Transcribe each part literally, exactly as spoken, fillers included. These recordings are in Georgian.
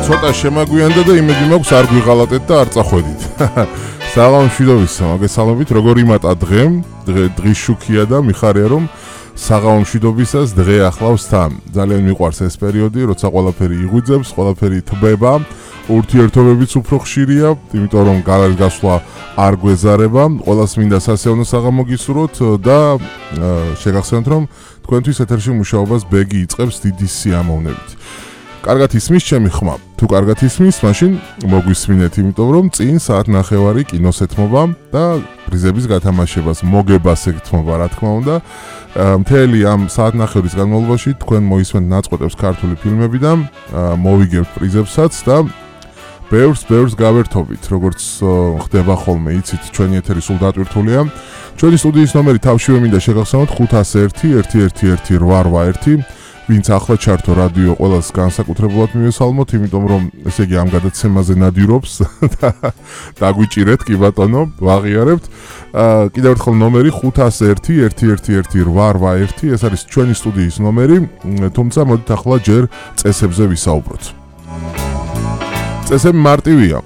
ცოტა შემაგვიანდა და იმედი მაქვს არ გვიღალატეთ და არ წახვედით. საღამო მშვიდობისა, მოგესალმებით, როგორ იმატა დღე, დღე დღის შუქია და მიხარია რომ საღამო მშვიდობისას დღე ახლავს თან. ძალიან მიყვარს ეს პერიოდი, როცა ყველაფერი იღვიძებს, ყველაფერი თბება, ურთიერთობებიც უფრო ხშირია, იმიტომ რომ გარეთ გასვლა არ გვეზარება, ყველას მინდა სასეონო საღამო გისურვოთ და შეგახსენოთ რომ თქვენთვის ეთერში მუშაობას ბეგი იწყებს დიდი სიამოვნებით. კარგად ისმის ჩემი ხმა. თუ კარგად ისმის, მაშინ მოგვისმინეთ, იმიტომ რომ წინ საათ ნახევარი კინოს ეთმობა და პრიზების გათამაშებას მოგებას ეთმობა, რა თქმა უნდა. მთელი ამ საათ ნახევრის განმავლობაში თქვენ მოისმენთ ნაწყვეტებს ქართული ფილმებიდან, მოვიგებთ პრიზებსაც და ბევრს ბევრს გავერთობით, როგორც ხდება ხოლმე, იცით, ჩვენი ეთერი სულ დატვირთულია. ჩვენი სტუდიის ნომერი თავშივე მინდა შეგახსენოთ ხუთას ერთი ერთი ერთი ერთი რვა რვა ერთი. ვინც ახლა ჩართო რადიო ყველას განსაკუთრებულად მივესალმოთ, იმიტომ რომ ესე იგი ამ გადაცემაზე ნადირობს და დაგვიჭირეთ, კი ბატონო, ვაღიარებთ. კიდევ ერთხელ ნომერი ხუთას ერთი ერთი ერთი ერთი რვა რვა ერთი, ეს არის ჩვენი სტუდიის ნომერი, თუმცა მოდით ახლა ჯერ წესებზე ვისაუბროთ. წესები მარტივია.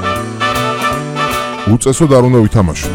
უწესოდ არ უნდა ვითამაშოთ.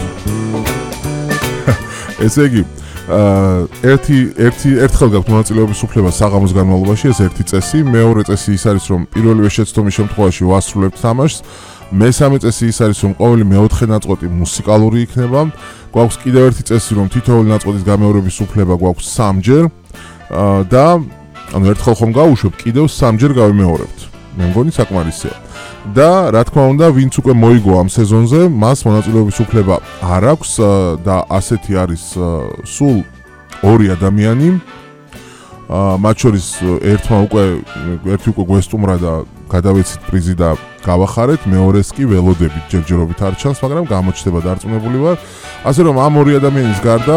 ესე იგი ერთი ერთი ერთხელ გაქვთ მონაწილეობის უფლება საღამოს განმავლობაში, ეს ერთი წესი, მეორე წესი ის არის რომ პირველივე შეცდომის შემთხვევაში ვასრულებთ თამაშს, მესამე წესი ის არის რომ ყოველი მეოთხე ნაწყვეტი მუსიკალური იქნება, გვაქვს კიდევ ერთი წესი რომ თითოეული ნაწყვეტის გამეორების უფლება გვაქვს სამჯერ და ანუ ერთხელ ხომ გავუშვებ, კიდევ სამჯერ გავიმეორებთ. მე მგონი საკმარისია. და რა თქმა უნდა, ვინც უკვე მოიგო ამ სეზონზე, მას მონაწილეობის უფლება არ აქვს და ასეთი არის სულ ორი ადამიანი. მათ შორის ერთმა უკვე ერთი უკვე გვესტუმრა და გადავეცით პრიზი და გავახარეთ, მეორეს კი ველოდებით ჯერჯერობით არ ჩანს, მაგრამ გამოჩნდება დარწმუნებული ვარ. ასე რომ ამ ორი ადამიანის გარდა